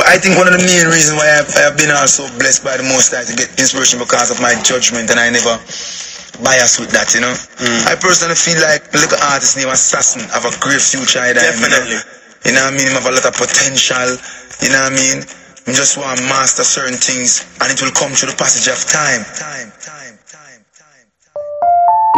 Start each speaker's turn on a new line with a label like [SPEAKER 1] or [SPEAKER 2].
[SPEAKER 1] I think one of the main reasons why I have been also blessed by the Most High to get inspiration because of my judgment, and I never bias with that, you know. I personally feel like a little artist named Assassin have a great future ahead of him.
[SPEAKER 2] Definitely.
[SPEAKER 1] You know what I mean? Him have a lot of potential. You know what I mean? I just want to master certain things, and it will come through the passage of time.